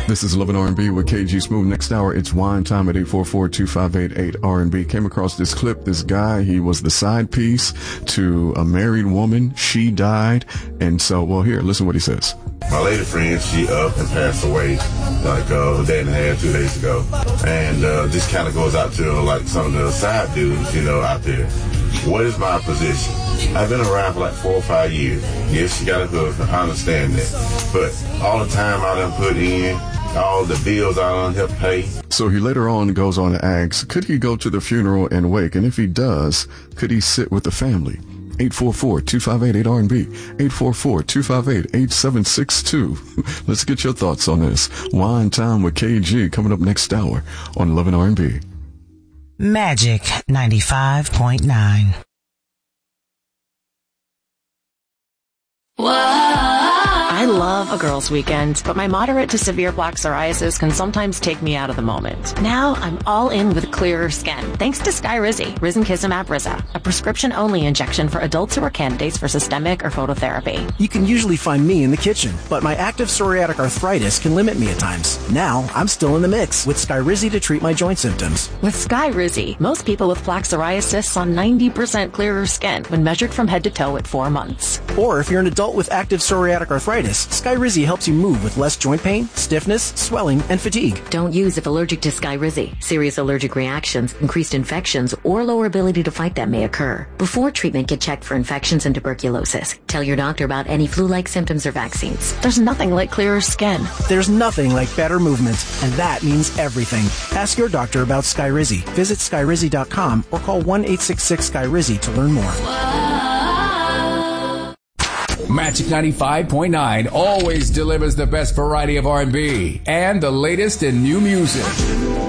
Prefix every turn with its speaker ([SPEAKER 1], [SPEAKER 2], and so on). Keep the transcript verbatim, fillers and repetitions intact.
[SPEAKER 1] This is Love and R and B with K G Smooth. Next hour, it's wine time at eight four four, two five eight, eight R and B. Came across this clip. This guy, he was the side piece to a married woman. She died. And so, well, here, listen what he says.
[SPEAKER 2] My lady friend, she up and passed away like uh, a day and a half, two days ago. And uh, this kind of goes out to like some of the side dudes, you know, out there. What is my position? I've been around for like four or five years. Yes, she got a husband. I understand that. But all the time I done put in, all the bills I done helped pay.
[SPEAKER 1] So he later on goes on to ask, could he go to the funeral and wake? And if he does, could he sit with the family? eight four four, two five eight, eight R and B. eight four four, two five eight, eight seven six two. Let's get your thoughts on this. Wine Time with K G coming up next hour on Love and R and B.
[SPEAKER 3] Magic ninety-five point nine.
[SPEAKER 4] I love a girls' weekend, but my moderate to severe plaque psoriasis can sometimes take me out of the moment. Now I'm all in with clearer skin, thanks to Skyrizi, Risankizumab Riza, a prescription-only injection for adults who are candidates for systemic or phototherapy.
[SPEAKER 5] You can usually find me in the kitchen, but my active psoriatic arthritis can limit me at times. Now I'm still in the mix with Skyrizi to treat my joint symptoms.
[SPEAKER 4] With Skyrizi, most people with plaque psoriasis saw ninety percent clearer skin when measured from head to toe at four months.
[SPEAKER 5] Or if you're an adult with active psoriatic arthritis, Skyrizi helps you move with less joint pain, stiffness, swelling, and fatigue.
[SPEAKER 6] Don't use if allergic to Skyrizi. Serious allergic reactions, increased infections, or lower ability to fight them may occur. Before treatment, get checked for infections and tuberculosis. Tell your doctor about any flu-like symptoms or vaccines.
[SPEAKER 4] There's nothing like clearer skin.
[SPEAKER 5] There's nothing like better movement, and that means everything. Ask your doctor about Skyrizi. Visit Skyrizi dot com or call one eight six six Skyrizi to learn more.
[SPEAKER 7] Magic ninety-five point nine always delivers the best variety of R and B and the latest in new music.